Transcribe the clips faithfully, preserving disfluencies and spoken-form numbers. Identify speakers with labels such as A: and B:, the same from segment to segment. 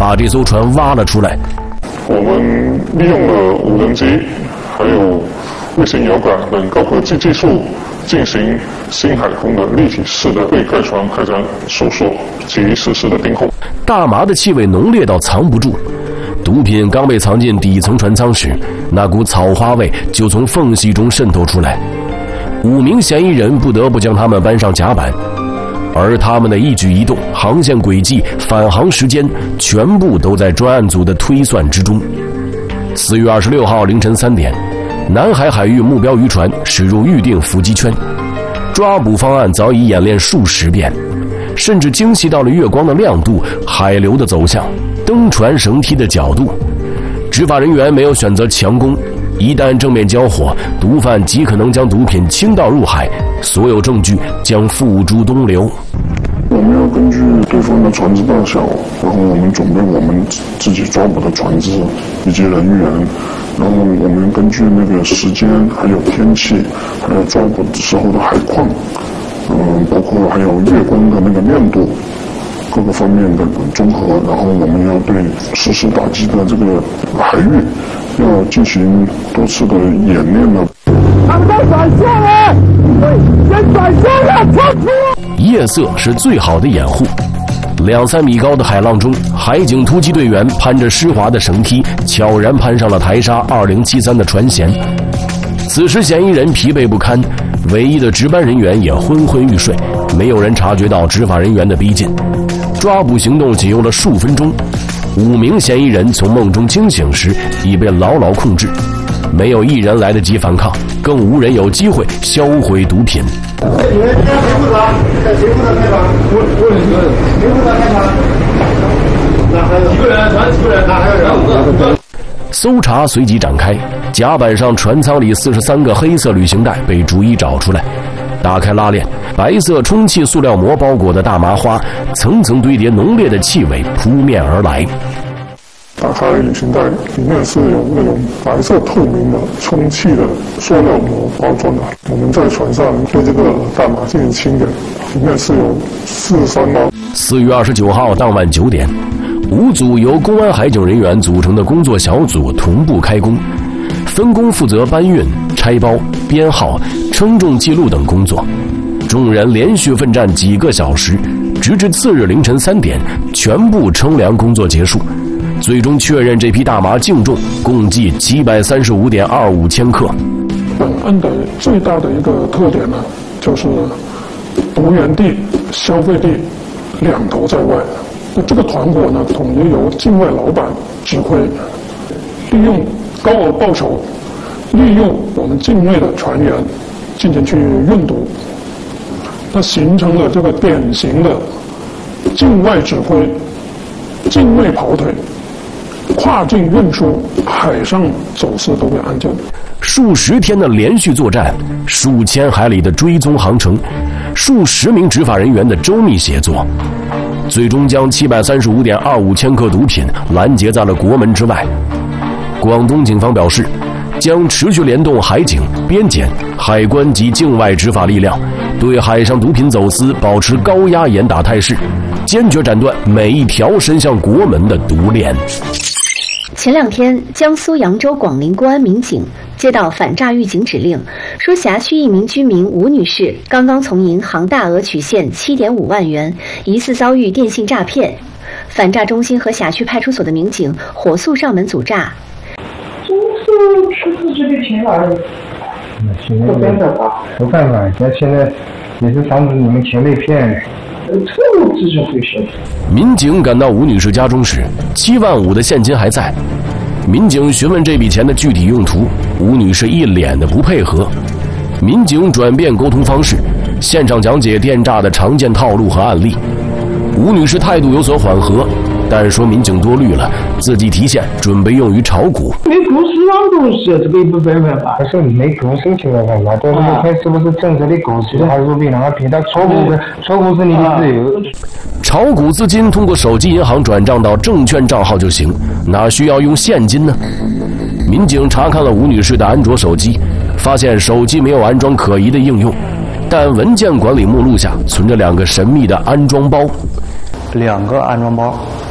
A: 把这艘船挖了出来。
B: 我们利用了无人机，还有卫星遥感等高科技技术，进行新海空的立体式的对开船开展搜索及实时的盯控。
A: 大麻的气味浓烈到藏不住，毒品刚被藏进底层船舱时，那股草花味就从缝隙中渗透出来。五名嫌疑人不得不将他们搬上甲板，而他们的一举一动、航线轨迹、返航时间，全部都在专案组的推算之中。四月二十六号凌晨三点，南海海域目标渔船驶入预定伏击圈，抓捕方案早已演练数十遍，甚至精细到了月光的亮度、海流的走向、登船绳梯的角度。执法人员没有选择强攻，一旦正面交火，毒贩极可能将毒品倾倒入海，所有证据将付诸东流。
B: 我们要根据对方的船只大小，然后我们准备我们自己抓捕的船只以及人员，然后我们根据那个时间、还有天气，还有抓捕时候的海况，嗯，包括还有月光的那个亮度，各个方面的综合，然后我们要对实施打击的这个海域要进行多次的演练了。
C: 他们在转向了，对，先转向了，冲出！
A: 夜色是最好的掩护。两三米高的海浪中，海警突击队员攀着湿滑的绳梯，悄然攀上了台沙二零七三的船舷。此时嫌疑人疲惫不堪，唯一的值班人员也昏昏欲睡，没有人察觉到执法人员的逼近。抓捕行动仅用了数分钟，五名嫌疑人从梦中惊醒时已被牢牢控制，没有一人来得及反抗，更无人有机会销毁毒品。
C: 你们谁负责？在谁负责开船？我我有一个人。谁负责开船？哪还有几个人？船几个人？哪还有人？五个。
A: 搜查随即展开，甲板上船舱里四十三个黑色旅行袋被逐一找出来，打开拉链，白色充气塑料膜包裹的大麻花，层层堆叠，浓烈的气味扑面而来。
B: 打开旅行袋，里面是有那种白色透明的充气的塑料膜包装的。我们在船上对这个大麻进行清点，里面是有四十三包。
A: 四月二十九号当晚九点，五组由公安海警人员组成的工作小组同步开工，分工负责搬运、拆包、编号、称重记录等工作。众人连续奋战几个小时，直至次日凌晨三点，全部称量工作结束。最终确认这批大麻净重共计七百三十五点二五千克。
B: 本案的最大的一个特点呢，就是毒源地、消费地两头在外。那这个团伙呢，统一由境外老板指挥，利用高额报酬，利用我们境内的船员进行去运毒，那形成了这个典型的境外指挥、境内跑腿、跨境运输、海上走私毒品案件。
A: 数十天的连续作战，数千海里的追踪航程，数十名执法人员的周密协作，最终将七百三十五点二五千克毒品拦截在了国门之外。广东警方表示，将持续联动海警、边检、海关及境外执法力量，对海上毒品走私保持高压严打态势，坚决斩断每一条伸向国门的毒链。
D: 前两天，江苏扬州广陵公安民警接到反诈预警指令，说辖区一名居民吴女士刚刚从银行大额取现 七点五万元，疑似遭遇电信诈骗。反诈中心和辖区派出所的民警火速上门阻诈。
E: 就是出自这个钱而已，不办法吧？不办法，那现在也是防止你们钱被骗。错误自首会审。
A: 民警赶到吴女士家中时，七万五的现金还在。民警询问这笔钱的具体用途，吴女士一脸的不配合。民警转变沟通方式，现场讲解电诈的常见套路和案例。吴女士态度有所缓和，但说民警多虑了，自己提现准备用于炒股。
E: 没股市上东西，这个也不办法吧？他说你没股申请了办法，但是你看是不是正式的股市，还是说被哪个骗？他炒股的，炒股是你的自由。
A: 炒股资金通过手机银行转账到证券账号就行，哪需要用现金呢？民警查看了吴女士的安卓手机，发现手机没有安装可疑的应用，但文件管理目录下存着两个神秘的安装包。
F: 两个安装包，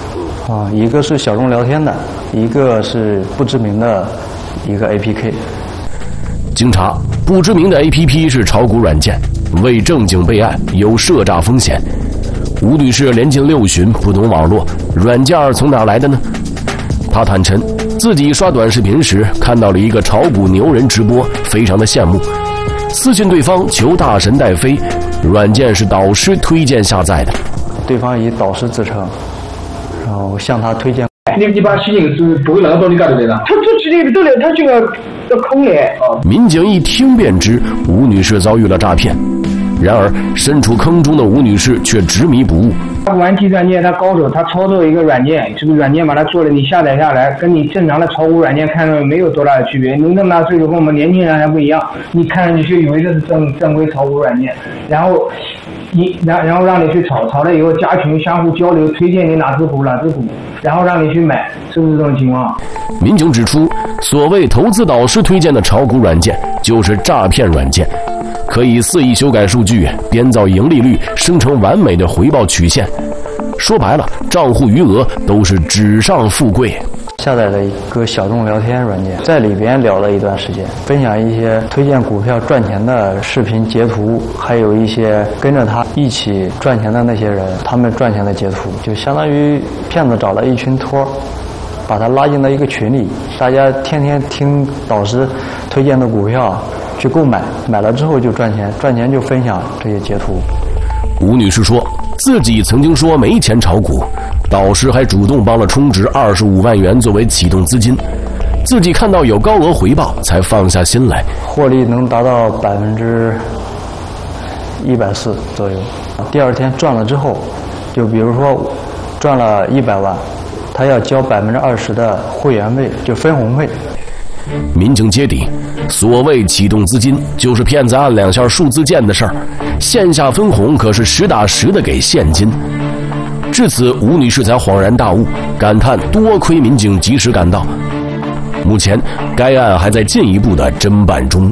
F: 啊，一个是小众聊天的，一个是不知名的一个 A P K。
A: 经查，不知名的 A P P 是炒股软件，未正经备案，有涉诈风险。吴女士连进六旬，不懂网络，软件从哪来的呢？她坦陈，自己刷短视频时看到了一个炒股牛人直播，非常的羡慕，私信对方求大神带飞，软件是导师推荐下载的。
F: 对方以导师自称，然后向他推荐。
E: 你你把虚拟是不会那个道理搞对的，他这这里都了，他这个要空的啊。
A: 民警一听便知吴女士遭遇了诈骗，然而身处坑中的吴女士却执迷不悟。
E: 他玩机软件，他高手，他操作一个软件，这个软件把它做了，你下载下来，跟你正常的炒股软件看着没有多大的区别。您那么大岁数跟我们年轻人还不一样，你看上去就以为这是正正规炒股软件，然后你然然后让你去炒，炒了以后加群相互交流，推荐你哪只股哪只股，然后让你去买，是不是这种情况？
A: 民警指出，所谓投资导师推荐的炒股软件就是诈骗软件，可以肆意修改数据，编造盈利率，生成完美的回报曲线。说白了，账户余额都是纸上富贵。
F: 下载了一个小众聊天软件，在里边聊了一段时间，分享一些推荐股票赚钱的视频截图，还有一些跟着他一起赚钱的那些人，他们赚钱的截图，就相当于骗子找了一群托，把他拉进了一个群里，大家天天听导师推荐的股票去购买，买了之后就赚钱，赚钱就分享这些截图。
A: 吴女士说，自己曾经说没钱炒股，导师还主动帮了充值二十五万元作为启动资金，自己看到有高额回报才放下心来，
F: 获利能达到百分之一百四左右。第二天赚了之后，就比如说赚了一百万，他要交百分之二十的会员费，就分红费。
A: 民警揭底，所谓启动资金，就是骗子按两下数字键的事儿，线下分红可是实打实的给现金。至此，吴女士才恍然大悟，感叹多亏民警及时赶到。目前，该案还在进一步的侦办中。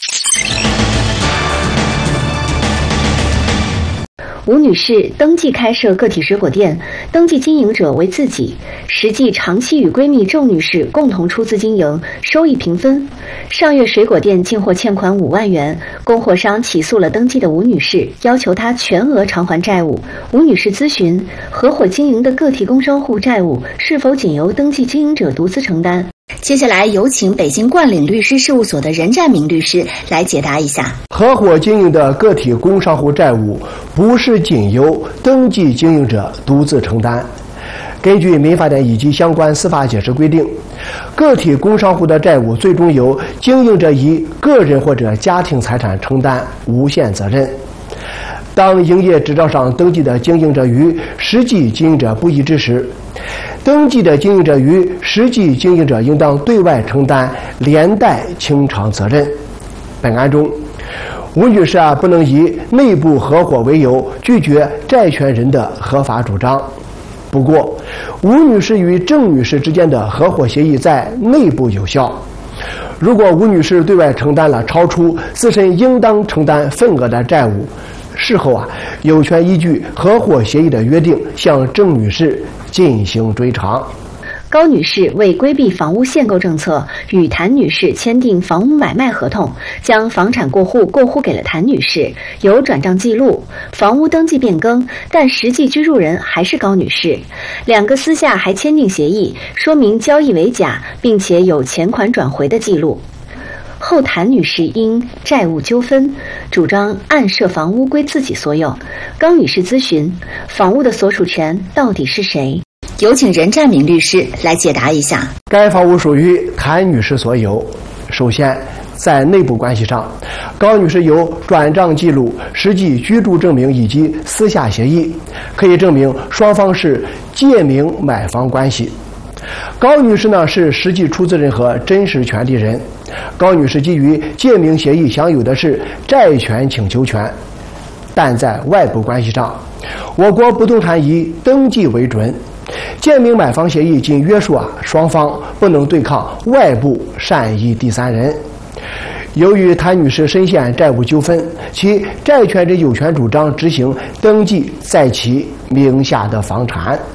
D: 吴女士登记开设个体水果店，登记经营者为自己，实际长期与闺蜜郑女士共同出资经营，收益平分。上月水果店进货欠款五万元，供货商起诉了登记的吴女士，要求她全额偿还债务。吴女士咨询，合伙经营的个体工商户债务是否仅由登记经营者独自承担？接下来有请北京冠岭律师事务所的任占明律师来解答一下。
G: 合伙经营的个体工商户债务不是仅由登记经营者独自承担。根据民法典以及相关司法解释规定，个体工商户的债务最终由经营者以个人或者家庭财产承担无限责任。当营业执照上登记的经营者与实际经营者不一致时，登记的经营者与实际经营者应当对外承担连带清偿责任。本案中，吴女士啊不能以内部合伙为由拒绝债权人的合法主张。不过，吴女士与郑女士之间的合伙协议在内部有效。如果吴女士对外承担了超出自身应当承担份额的债务，事后啊有权依据合伙协议的约定向郑女士进行追偿。
D: 高女士为规避房屋限购政策，与谭女士签订房屋买卖合同，将房产过户过户给了谭女士，有转账记录，房屋登记变更，但实际居住人还是高女士。两个私下还签订协议，说明交易为假，并且有钱款转回的记录。后谭女士因债务纠纷，主张按涉房屋归自己所有。高女士咨询，房屋的所属权到底是谁？有请任占明律师来解答一下。
G: 该房屋属于谭女士所有。首先，在内部关系上，高女士有转账记录、实际居住证明以及私下协议，可以证明双方是借名买房关系。高女士呢是实际出资人和真实权利人。高女士基于借名协议享有的是债权请求权，但在外部关系上，我国不动产以登记为准。借名买房协议仅约束啊双方，不能对抗外部善意第三人。由于谭女士深陷债务纠纷，其债权人有权主张执行登记在其名下的房产。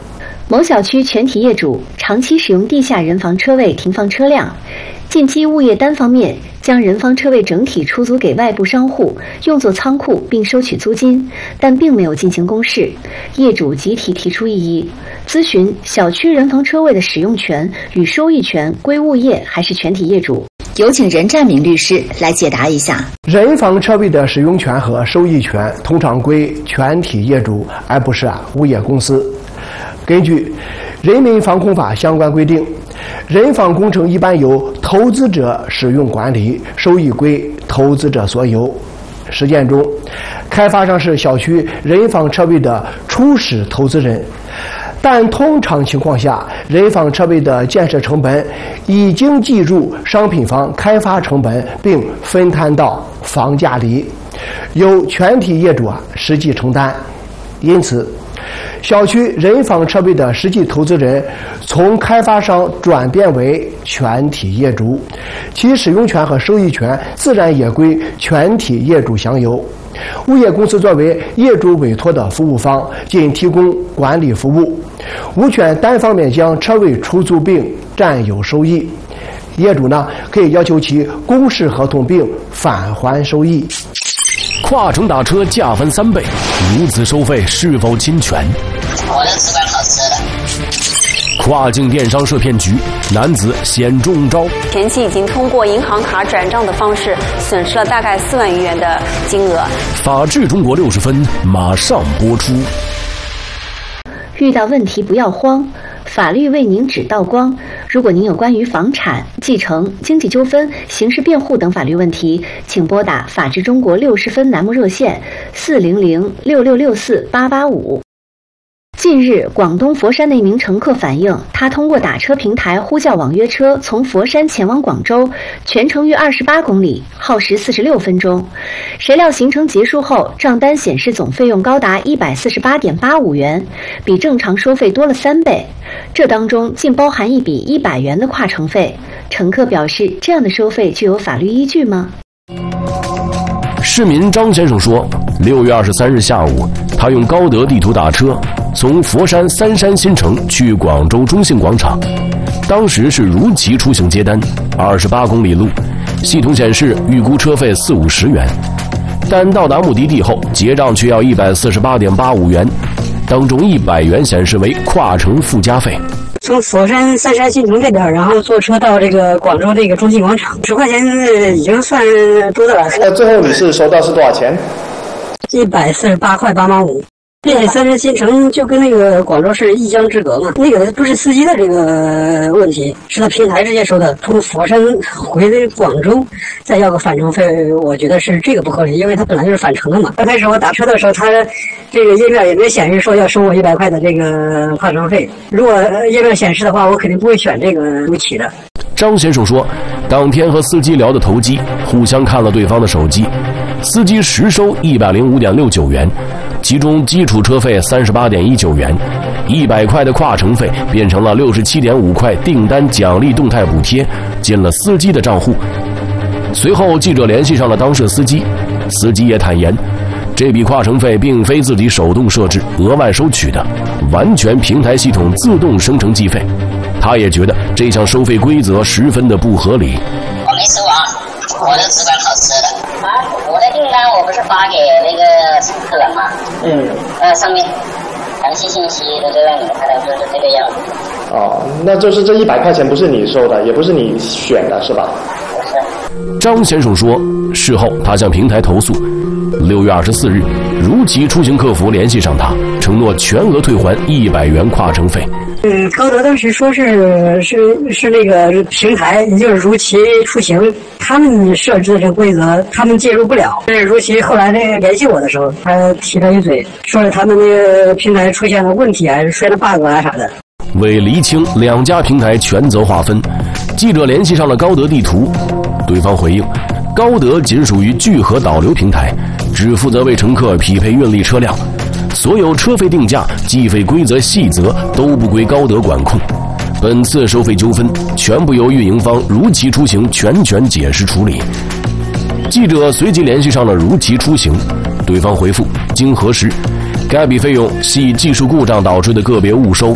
D: 某小区全体业主长期使用地下人防车位停放车辆，近期物业单方面将人防车位整体出租给外部商户，用作仓库并收取租金，但并没有进行公示。业主集体提出异议，咨询小区人防车位的使用权与收益权归物业还是全体业主？
H: 有请任占明律师来解答一下。
G: 人防车位的使用权和收益权通常归全体业主，而不是啊物业公司。根据《人民防控法》相关规定，人防工程一般由投资者使用管理，收益归投资者所有。实践中，开发商是小区人防车位的初始投资人，但通常情况下，人防车位的建设成本已经计入商品房开发成本，并分摊到房价里，由全体业主啊实际承担。因此，小区人防车位的实际投资人从开发商转变为全体业主，其使用权和收益权自然也归全体业主享有。物业公司作为业主委托的服务方，仅提供管理服务，无权单方面将车位出租并占有收益。业主呢，可以要求其公示合同并返还收益。
A: 跨城打车价翻三倍，如此收费是否侵权？
I: 我的只管好吃的。
A: 跨境电商涉骗局，男子险中招。
J: 前期已经通过银行卡转账的方式，损失了大概四万余元的金额。
A: 法治中国六十分马上播出。
D: 遇到问题不要慌，法律为您指道光。如果您有关于房产、继承、经济纠纷、刑事辩护等法律问题，请拨打法治中国六十分栏目热线四零零六六六四八八五。近日，广东佛山的一名乘客反映，他通过打车平台呼叫网约车从佛山前往广州，全程约二十八公里，耗时四十六分钟。谁料行程结束后，账单显示总费用高达一百四十八点八五元，比正常收费多了三倍。这当中竟包含一笔一百元的跨程费。乘客表示，这样的收费具有法律依据吗？
A: 市民张先生说，六月二十三日下午，他用高德地图打车，从佛山三山新城去广州中信广场，当时是如期出行接单，二十八公里路，系统显示预估车费四五十元，但到达目的地后结账却要一百四十八点八五元，当中一百元显示为跨城附加费。
K: 从佛山三山新城这边，然后坐车到这个广州这个中信广场，十块钱已经算多的了。
L: 那最后你是收到是多少钱？
K: 一百四十八块八毛五。这三山新城就跟那个广州是一江之隔嘛，那个不是司机的这个问题，是他平台直接收的。从佛山回广州再要个返程费，我觉得是这个不合理，因为他本来就是返程的嘛。刚开始我打车的时候，他这个页面也没显示说要收我一百块的这个跨程费。如果页面显示的话，我肯定不会选这个如期的。
A: 张先生说，当天和司机聊得投机，互相看了对方的手机，司机实收一百零五点六九元，其中基础车费三十八点一九元，一百块的跨程费变成了六十七点五块订单奖励动态补贴，进了司机的账户。随后记者联系上了当事司机，司机也坦言，这笔跨程费并非自己手动设置额外收取的，完全平台系统自动生成计费。他也觉得这项收费规则十分的不合理。
I: 我没收啊，我的只管好吃的。啊，我的订单我不是发给那个乘客了吗？嗯。呃，上面详细信息都在那里，他来说是这个样子。
L: 哦，那就是这一百块钱不是你收的，也不是你选的，是吧？
I: 不是。
A: 张先生说，事后他向平台投诉。六月二十四日，如期出行客服联系上他，承诺全额退还一百元跨程费。
K: 嗯，高德当时说是是是那个平台，也就是如期出行，他们设置的这个规则，他们介入不了。但是如期后来那个联系我的时候，他提了一嘴，说是他们那个平台出现了问题，还是摔了 bug 啊啥的。
A: 为厘清两家平台权责划分，记者联系上了高德地图，对方回应，高德仅属于聚合导流平台，只负责为乘客匹配运力车辆，所有车费定价、计费规则细则都不归高德管控。本次收费纠纷全部由运营方如期出行全权解释处理。记者随即联系上了如期出行，对方回复，经核实，该笔费用系技术故障导致的个别误收，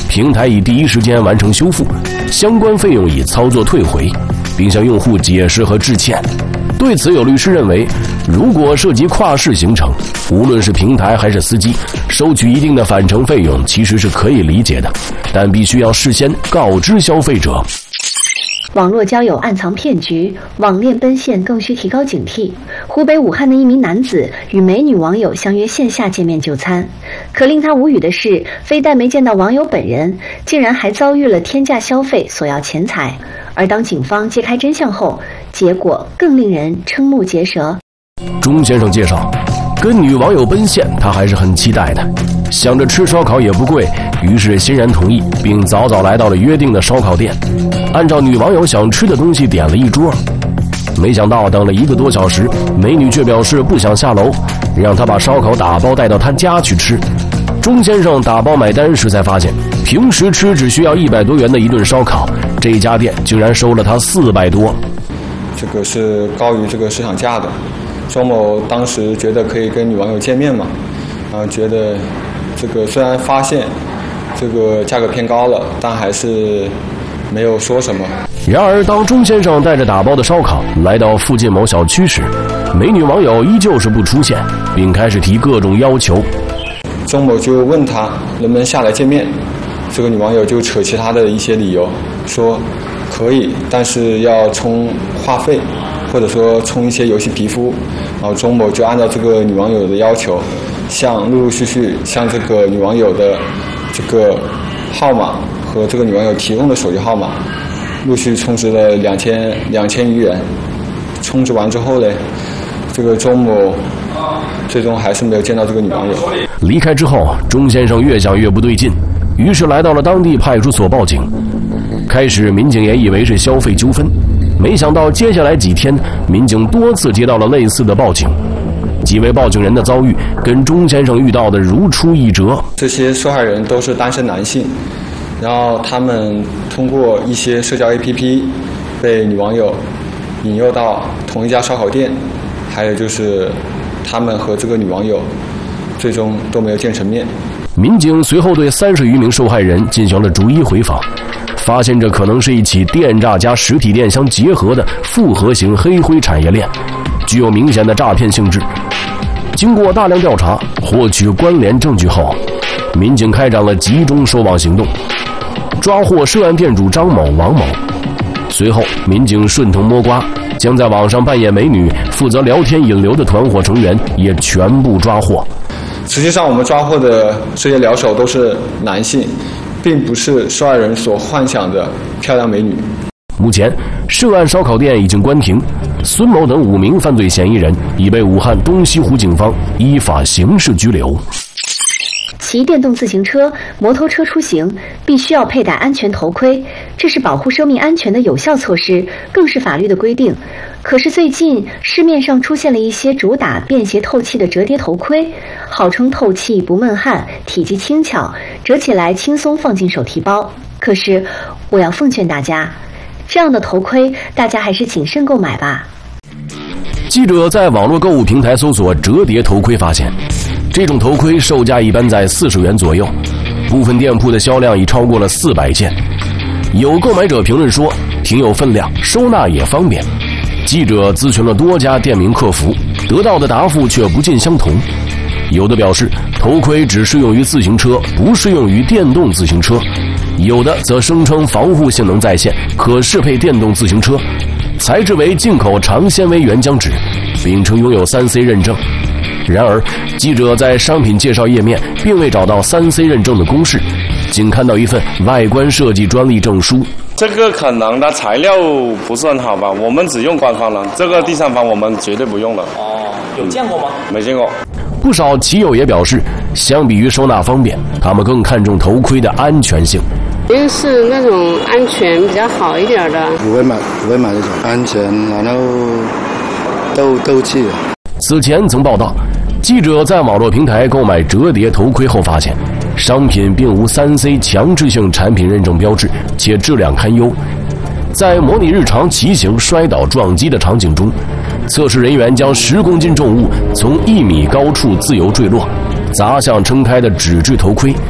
A: 平台已第一时间完成修复，相关费用已操作退回，并向用户解释和致歉。对此，有律师认为，如果涉及跨市行程，无论是平台还是司机，收取一定的返程费用其实是可以理解的，但必须要事先告知消费者。
D: 网络交友暗藏骗局，网恋奔现更需提高警惕。湖北武汉的一名男子与美女网友相约线下见面就餐，可令他无语的是，非但没见到网友本人，竟然还遭遇了天价消费索要钱财。而当警方揭开真相后，结果更令人瞠目结舌。
A: 钟先生介绍，跟女网友奔现，他还是很期待的，想着吃烧烤也不贵，于是欣然同意，并早早来到了约定的烧烤店，按照女网友想吃的东西点了一桌。没想到等了一个多小时，美女却表示不想下楼，让他把烧烤打包带到他家去吃。钟先生打包买单时才发现，平时吃只需要一百多元的一顿烧烤，这家店竟然收了他四百多。
M: 这个是高于这个市场价的。周某当时觉得可以跟女网友见面嘛，啊，觉得这个虽然发现这个价格偏高了，但还是没有说什么。
A: 然而，当钟先生带着打包的烧烤来到附近某小区时，美女网友依旧是不出现，并开始提各种要求。
M: 钟某就问他能不能下来见面，这个女网友就扯其他的一些理由，说可以，但是要充话费，或者说充一些游戏皮肤。然后钟某就按照这个女网友的要求，向陆陆续续向这个女网友的这个号码和这个女网友提供的手机号码，陆续充值了两千两千余元。充值完之后呢，这个钟某最终还是没有见到这个女网友。
A: 离开之后，钟先生越想越不对劲，于是来到了当地派出所报警。开始，民警也以为是消费纠纷，没想到接下来几天，民警多次接到了类似的报警。几位报警人的遭遇跟钟先生遇到的如出一辙。
M: 这些受害人都是单身男性，然后他们通过一些社交 A P P 被女网友引诱到同一家烧烤店，还有就是他们和这个女网友最终都没有见成面。
A: 民警随后对三十余名受害人进行了逐一回访，发现这可能是一起电诈加实体店相结合的复合型黑灰产业链，具有明显的诈骗性质。经过大量调查，获取关联证据后，民警开展了集中收网行动，抓获涉案店主张某、王某。随后，民警顺藤摸瓜，将在网上扮演美女、负责聊天引流的团伙成员也全部抓获。
M: 实际上，我们抓获的这些聊手都是男性，并不是受害人所幻想的漂亮美女。
A: 目前，涉案烧烤店已经关停，孙某等五名犯罪嫌疑人已被武汉东西湖警方依法刑事拘留。
D: 骑电动自行车、摩托车出行必须要佩戴安全头盔，这是保护生命安全的有效措施，更是法律的规定。可是最近市面上出现了一些主打便携透气的折叠头盔，号称透气不闷汗，体积轻巧，折起来轻松放进手提包。可是我要奉劝大家，这样的头盔大家还是谨慎购买吧。
A: 记者在网络购物平台搜索折叠头盔，发现这种头盔售价一般在四十元左右，部分店铺的销量已超过了四百件。有购买者评论说，挺有分量，收纳也方便。记者咨询了多家店名客服，得到的答复却不尽相同。有的表示头盔只适用于自行车，不适用于电动自行车；有的则声称防护性能在线，可适配电动自行车，材质为进口长纤维原浆纸，并称拥有 三 C 认证。然而，记者在商品介绍页面并未找到 三 C 认证的公示，仅看到一份外观设计专利证书。
N: 这个可能它材料不是很好吧，我们只用官方了，这个第三方我们绝对不用了。
O: 哦，有见过吗？
N: 嗯、没见过。
A: 不少骑友也表示，相比于收纳方便，他们更看重头盔的安全性。
P: 因为是那种安全比较好一点的，
Q: 不会买，不会买那种安全，然后斗斗气的。
A: 此前曾报道，记者在网络平台购买折叠头盔后发现，商品并无 三 C 强制性产品认证标志，且质量堪忧。在模拟日常骑行摔倒撞击的场景中，测试人员将十公斤重物从一米高处自由坠落，砸向撑开的纸质头盔。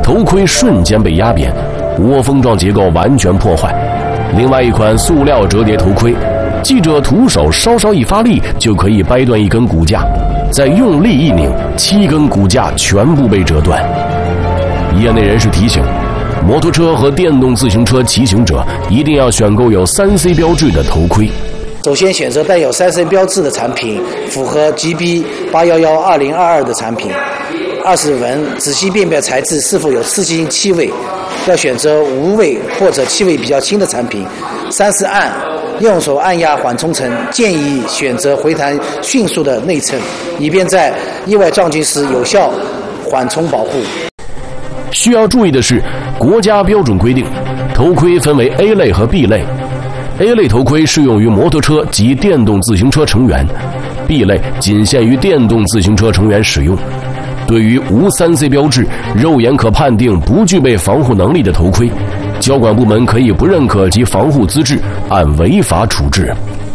A: 头盔瞬间被压扁，窝蜂状结构完全破坏。另外一款塑料折叠头盔，记者徒手稍稍一发力就可以掰断一根骨架，再用力一拧，七根骨架全部被折断。业内人士提醒，摩托车和电动自行车骑行者一定要选购有 三 C 标志的头盔。
O: 首先选择带有三 C 标志的产品，符合 G B 八一一二零二二的产品。二是闻，仔细辨别材质是否有刺激性气味，要选择无味或者气味比较轻的产品。三是按，用手按压缓冲层，建议选择回弹迅速的内衬，以便在意外撞击时有效缓冲保护。
A: 需要注意的是，国家标准规定，头盔分为 A 类和 B 类。A 类头盔适用于摩托车及电动自行车成员 ，B 类仅限于电动自行车成员使用。对于无 三 C 标志、肉眼可判定不具备防护能力的头盔，交管部门可以不认可其防护资质，按违法处置。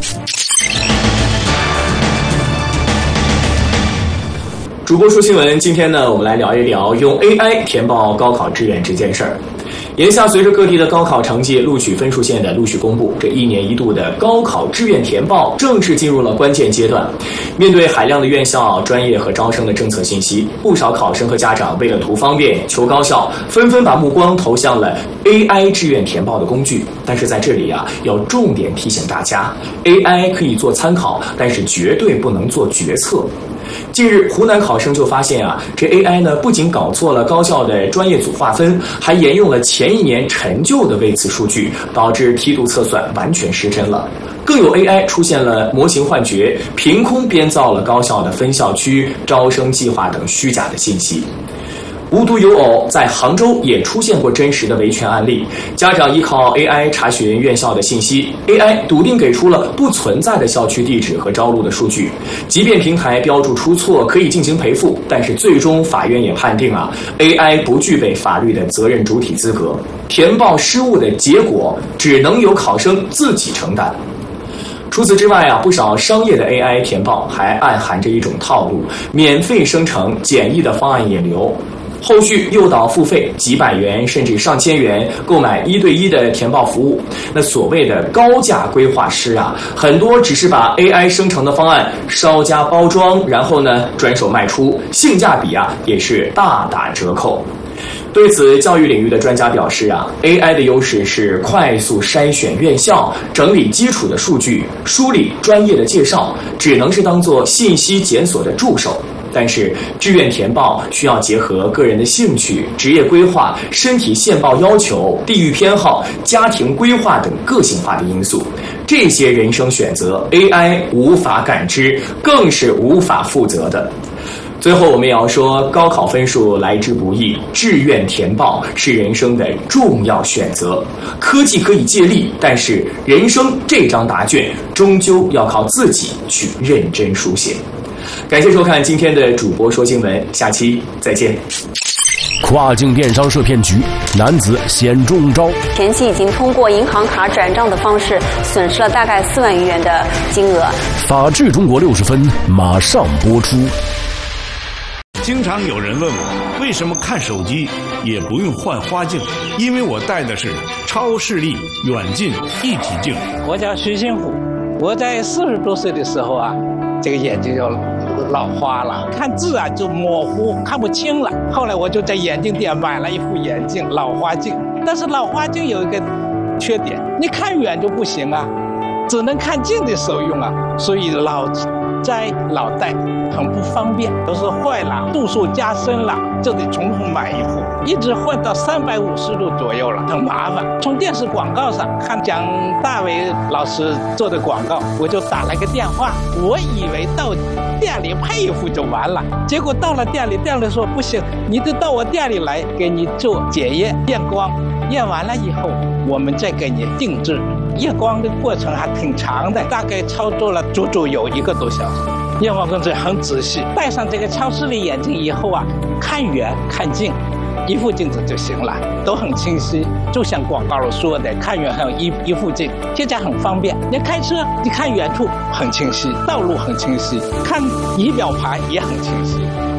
R: 主播说新闻，今天呢，我们来聊一聊用 A I 填报高考志愿这件事儿。眼下，随着各地的高考成绩、录取分数线的陆续公布，这一年一度的高考志愿填报正式进入了关键阶段。面对海量的院校、专业和招生的政策信息，不少考生和家长为了图方便、求高效，纷纷把目光投向了 A I 志愿填报的工具。但是在这里啊，要重点提醒大家 ，A I 可以做参考，但是绝对不能做决策。近日，湖南考生就发现啊，这 A I 呢不仅搞错了高校的专业组划分，还沿用了前一年陈旧的位次数据，导致梯度测算完全失真了。更有 A I 出现了模型幻觉，凭空编造了高校的分校区、招生计划等虚假的信息。无独有偶，在杭州也出现过真实的维权案例。家长依靠 A I 查询院校的信息 ，A I 笃定给出了不存在的校区地址和招录的数据。即便平台标注出错可以进行赔付，但是最终法院也判定啊 ，A I 不具备法律的责任主体资格，填报失误的结果只能由考生自己承担。除此之外啊，不少商业的 A I 填报还暗含着一种套路：免费生成简易的方案引流。后续诱导付费几百元甚至上千元购买一对一的填报服务。那所谓的高价规划师啊，很多只是把 A I 生成的方案稍加包装，然后呢转手卖出，性价比啊也是大打折扣。对此，教育领域的专家表示啊 ，A I 的优势是快速筛选院校、整理基础的数据、梳理专业的介绍，只能是当作信息检索的助手。但是志愿填报需要结合个人的兴趣、职业规划、身体现报要求、地域偏好、家庭规划等个性化的因素，这些人生选择 A I 无法感知，更是无法负责的。最后我们也要说，高考分数来之不易，志愿填报是人生的重要选择。科技可以借力，但是人生这张答卷终究要靠自己去认真书写。感谢收看今天的主播说新闻，下期再见。
A: 跨境电商涉骗局，男子险中招。
J: 前期已经通过银行卡转账的方式损失了大概四万余元的金额。
A: 法治中国六十分马上播出。
S: 经常有人问我，为什么看手机也不用换花镜？因为我戴的是超视力远近一体镜。
T: 我叫徐新虎，我在四十多岁的时候啊，这个眼睛就老花了，看字啊就模糊，看不清了。后来我就在眼镜店买了一副眼镜，老花镜。但是老花镜有一个缺点，你看远就不行啊，只能看近的时候用啊，所以老摘老戴很不方便，都是坏了，度数加深了，就得重新买一副，一直换到三百五十度左右了，很麻烦。从电视广告上看蒋大为老师做的广告，我就打了个电话，我以为到店里配一副就完了，结果到了店里，店里说不行，你得到我店里来给你做检验验光，验完了以后我们再给你定制。验光的过程还挺长的，大概操作了足足有一个多小时。验光工作很仔细，戴上这个超视力眼镜以后啊，看远看近一副镜子就行了，都很清晰，就像广告里说的，看远还有一一副镜，现在很方便。你开车，你看远处很清晰，道路很清晰，看仪表盘也很清晰。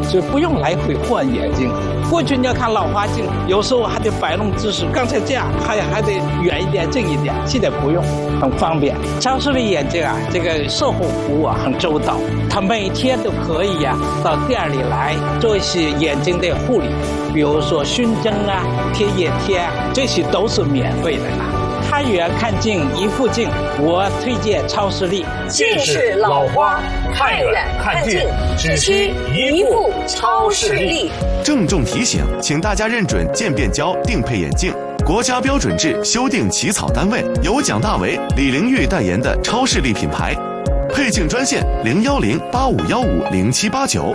T: 就不用来回换眼镜。过去你要看老花镜，有时候还得摆弄姿势，刚才这样还还得远一点近一点，现在不用，很方便。超视力眼镜啊，这个售后服务啊很周到，他每天都可以呀、啊、到店里来做一些眼睛的护理，比如说熏蒸啊、贴眼贴啊，这些都是免费的啦。看远看近一副镜，我推荐超视力。
R: 近视老花，看远看近，只需一副超视力。
U: 郑重提醒，请大家认准渐变胶定配眼镜，国家标准制修订起草单位由蒋大为、李玲玉代言的超视力品牌。配镜专线零幺零八五幺五零七八九。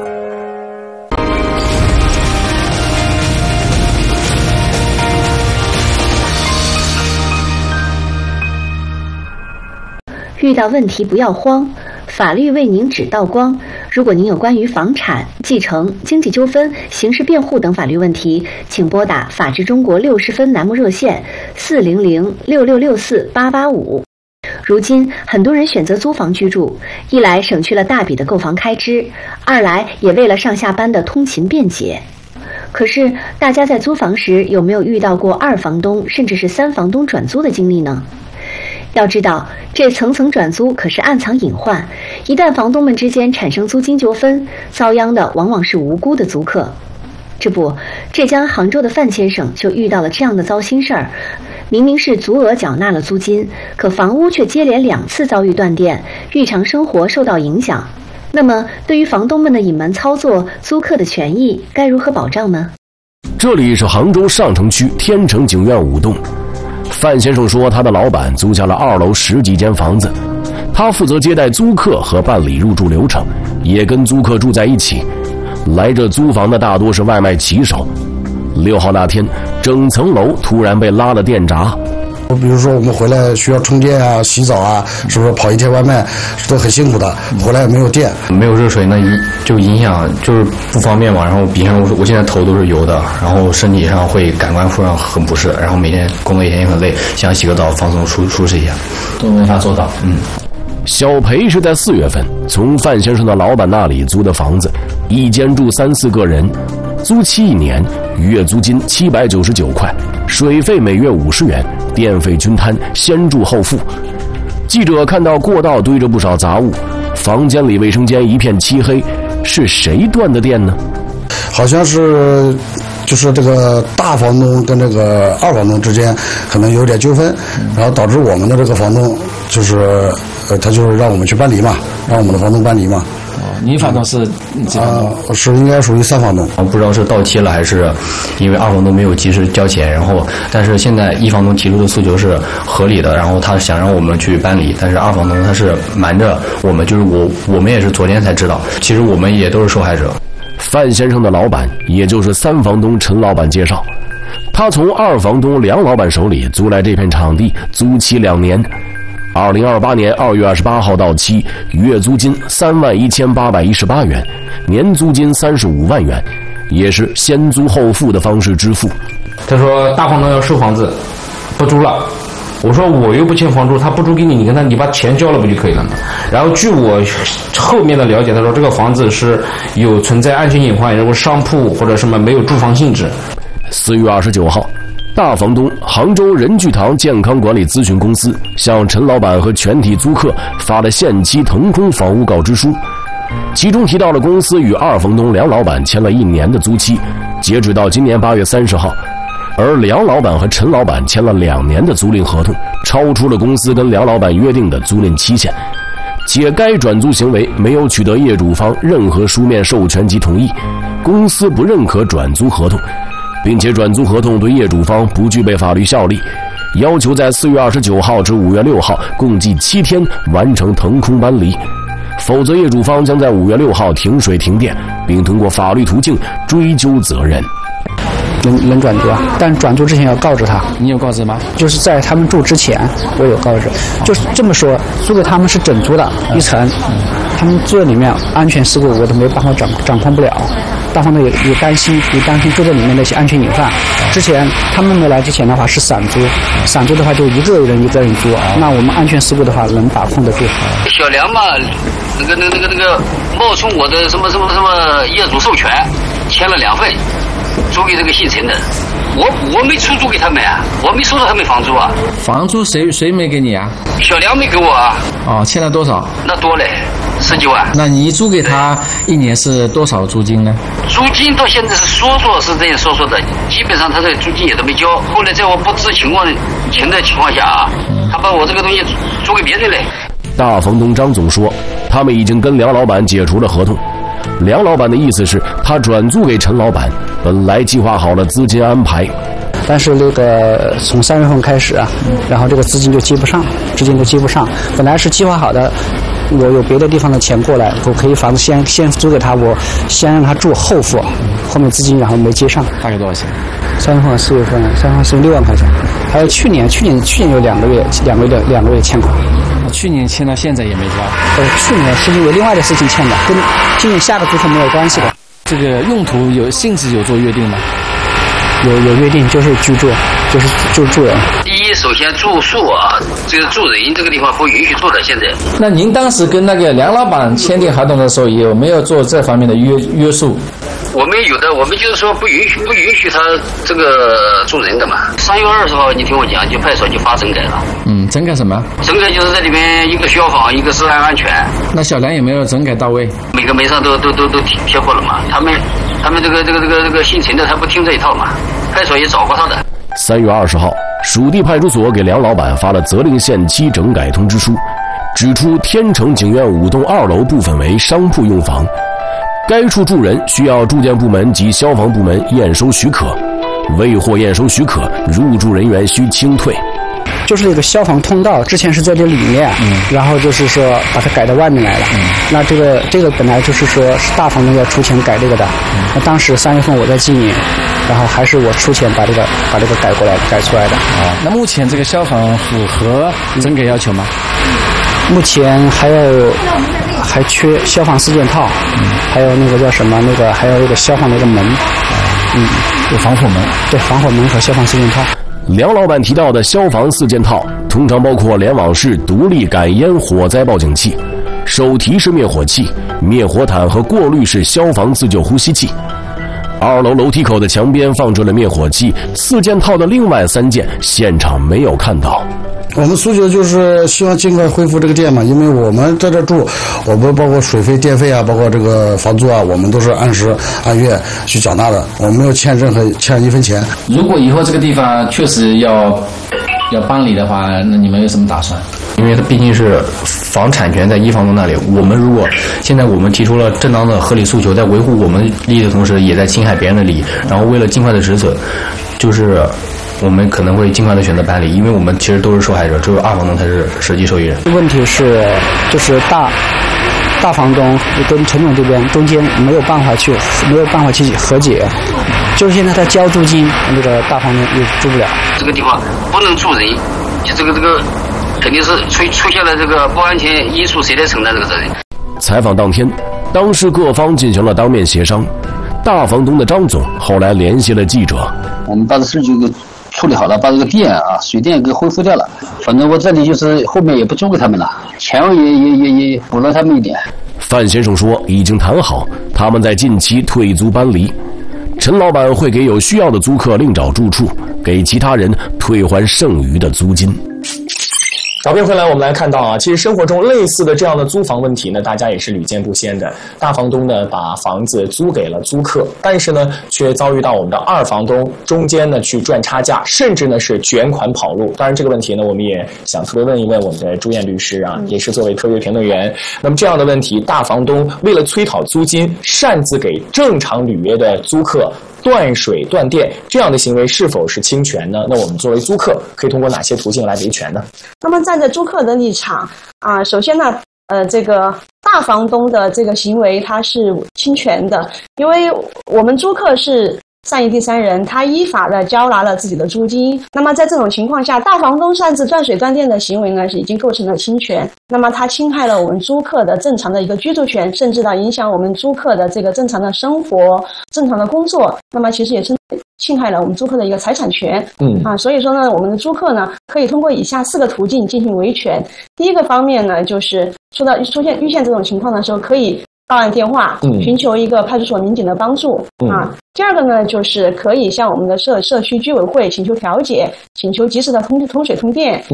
D: 遇到问题不要慌，法律为您指道光。如果您有关于房产、继承、经济纠纷、刑事辩护等法律问题，请拨打法治中国六十分栏目热线四零零六六六四八八五。如今很多人选择租房居住，一来省去了大笔的购房开支，二来也为了上下班的通勤便捷。可是大家在租房时有没有遇到过二房东甚至是三房东转租的经历呢？要知道，这层层转租可是暗藏隐患，一旦房东们之间产生租金纠纷，遭殃的往往是无辜的租客。这不，浙江杭州的范先生就遇到了这样的糟心事儿。明明是足额缴纳了租金，可房屋却接连两次遭遇断电，日常生活受到影响。那么，对于房东们的隐瞒操作，租客的权益该如何保障呢？
A: 这里是杭州上城区天成景苑五栋。范先生说，他的老板租下了二楼十几间房子，他负责接待租客和办理入住流程，也跟租客住在一起。来这租房的大多是外卖骑手。六号那天，整层楼突然被拉了电闸。
V: 比如说我们回来需要充电啊、洗澡啊，是不是跑一天外卖都很辛苦的？回来没有电，
W: 没有热水，那就影响就是不方便嘛。然后比如说我现在头都是油的，然后身体上会感官上很不适，然后每天工作一天也很累，想洗个澡放松舒舒适一下，都没法做到。嗯。
A: 小裴是在四月份从范先生的老板那里租的房子，一间住三四个人，租期一年，月租金七百九十九块，水费每月五十元，电费均摊，先住后付。记者看到过道堆着不少杂物，房间里卫生间一片漆黑，是谁断的电呢？
V: 好像是就是这个大房东跟这个二房东之间可能有点纠纷，然后导致我们的这个房东就是呃，他就是让我们去搬离嘛，让我们的房东搬离嘛。
W: 你房东是几房东？
V: 呃，是应该属于三房东。
W: 不知道是到期了还是因为二房东没有及时交钱，然后但是现在一房东提出的诉求是合理的，然后他想让我们去搬离，但是二房东他是瞒着我们，就是我我们也是昨天才知道，其实我们也都是受害者。
A: 范先生的老板，也就是三房东陈老板介绍，他从二房东梁老板手里租来这片场地，租期两年。二零二八年二月二十八号到期，月租金三万一千八百一十八元，年租金三十五万元，也是先租后付的方式支付。
W: 他说大房东要收房子，不租了。我说我又不欠房租，他不租给你，你跟他你把钱交了不就可以了吗？然后据我后面的了解，他说这个房子是有存在安全隐患，如果商铺或者什么没有住房性质。
A: 四月二十九号。大房东杭州仁聚堂健康管理咨询公司向陈老板和全体租客发了限期腾空房屋告知书，其中提到了公司与二房东梁老板签了一年的租期，截止到今年八月三十号，而梁老板和陈老板签了两年的租赁合同，超出了公司跟梁老板约定的租赁期限，且该转租行为没有取得业主方任何书面授权及同意，公司不认可转租合同，并且转租合同对业主方不具备法律效力，要求在四月二十九号至五月六号共计七天完成腾空搬离，否则业主方将在五月六号停水停电，并通过法律途径追究责任。
X: 能能转租啊，但转租之前要告知他。
W: 你有告知吗？
X: 就是在他们住之前，我有告知。就是这么说，租给他们是整租的一层，他们住在里面安全事故我都没办法掌掌控不了。大房东也也担心，也担心住在里面那些安全隐患。之前他们没来之前的话是散租，散租的话就一个人一个人租，那我们安全事故的话能把控得住。
Y: 小梁嘛，
B: 那个那个那个那个冒充我的什么什么什么业主授权，签了两份，租给这个姓陈的。我我没出租给他们啊，我没收到他们房租啊。
C: 房租谁谁没给你啊？
B: 小梁没给我啊。
C: 哦，欠了多少？
B: 那多嘞，十几万。
C: 那你租给他一年是多少租金呢？
B: 租金到现在是说说是这样说说的，基本上他的租金也都没交。后来在我不知情况情的情况下啊，他把我这个东西租给别人嘞。
A: 大房东张总说，他们已经跟梁老板解除了合同。梁老板的意思是，他转租给陈老板，本来计划好了资金安排，
X: 但是那个从三月份开始啊，然后这个资金就接不上，资金就接不上。本来是计划好的，我有别的地方的钱过来，我可以房子先先租给他，我先让他住后付，后面资金然后没接上。
C: 大概多少钱？
X: 三月份、四月份，三月份是六万块钱，还有去年，去年去年有两个月，两个月两个月欠款。
C: 去年欠到现在也没交。
X: 呃，去年是因为另外的事情欠的，跟今年下个租客没有关系的。
C: 这个用途有性质有做约定吗？
X: 有有约定，就是居住，就是就住人。
B: 第一，首先住宿啊，这个住人这个地方不允许住的。现在，
C: 那您当时跟那个梁老板签订合同的时候，有没有做这方面的约约束？
B: 我们有的，我们就是说不允许不允许他这个住人的嘛。三月二十号，你听我讲，就派出所就发整改了。
C: 嗯，整改什么？
B: 整改就是在里面一个消防，一个治安安全。
C: 那小梁有没有整改到位？
B: 每个门上都都都都贴过了嘛。他们他们这个这个这个这个姓陈的，他不听这一套嘛。派出所也找过他的。
A: 三月二十号，属地派出所给梁老板发了责令限期整改通知书，指出天成景苑五栋二楼部分为商铺用房。该处住人需要住建部门及消防部门验收许可，未获验收许可，入住人员需清退。
X: 就是这个消防通道之前是在这里面，嗯、然后就是说把它改到外面来了。嗯、那这个这个本来就是说是大房东要出钱改这个的。嗯、那当时三月份我在经营，然后还是我出钱把这个把这个改过来改出来的。
C: 啊，那目前这个消防符合整改要求吗？
X: 目前还有还缺消防四件套，嗯、还有那个叫什么那个还有那个消防那个门，
C: 嗯，有防火门，
X: 对，防火门和消防四件套。
A: 梁老板提到的消防四件套，通常包括联网式独立感烟火灾报警器、手提式灭火器、灭火毯和过滤式消防自救呼吸器。二楼楼梯口的墙边放置了灭火器，四件套的另外三件现场没有看到。
V: 我们诉求就是希望尽快恢复这个店嘛，因为我们在这住，我们包括水费、电费啊，包括这个房租啊，我们都是按时按月去缴纳的，我们没有欠任何欠一分钱。
C: 如果以后这个地方确实要要搬离的话，那你们有什么打算？
W: 因为它毕竟是房产权在一房东那里，我们如果现在我们提出了正当的合理诉求，在维护我们利益的同时，也在侵害别人的利益，然后为了尽快的止损，就是我们可能会尽快的选择搬离，因为我们其实都是受害者，只有二房东才是实际受益人。
X: 问题是，就是大大房东跟陈总这边中间没有办法去没有办法去和解，就是现在他交租金，那个大房东又住不了。
B: 这个地方不能住人，就这个这个肯定是出出现了这个不安全因素，谁来承担这个责任？
A: 采访当天，当事各方进行了当面协商。大房东的张总后来联系了记者，
E: 我们把这事就给处理好了，把这个电啊、水电给恢复掉了。反正我这里就是后面也不租给他们了，钱也也也也补了他们一点。
A: 范先生说，已经谈好，他们在近期退租搬离。陈老板会给有需要的租客另找住处，给其他人退还剩余的租金。
R: 小片回来，我们来看到啊，其实生活中类似的这样的租房问题呢，大家也是屡见不鲜的。大房东呢把房子租给了租客，但是呢却遭遇到我们的二房东中间呢去赚差价，甚至呢是卷款跑路。当然这个问题呢，我们也想特别问一问我们的朱燕律师啊，也是作为特约评论员。那么这样的问题，大房东为了催讨租金，擅自给正常履约的租客断水断电，这样的行为是否是侵权呢？那我们作为租客可以通过哪些途径来维权呢？
F: 那么站在租客的立场啊，首先呢，呃，这个大房东的这个行为它是侵权的，因为我们租客是善意第三人，他依法的交纳了自己的租金。那么在这种情况下，大房东擅自断水断电的行为呢，是已经构成了侵权。那么他侵害了我们租客的正常的一个居住权，甚至呢影响我们租客的这个正常的生活、正常的工作。那么其实也是侵害了我们租客的一个财产权。
R: 嗯
F: 啊，所以说呢，我们的租客呢可以通过以下四个途径进行维权。第一个方面呢，就是说到出现遇见这种情况的时候，可以报案电话，
R: 嗯
F: 寻求一个派出所民警的帮助。
R: 嗯
F: 啊，第二个呢，就是可以向我们的社社区居委会请求调解，请求及时的通通水通电。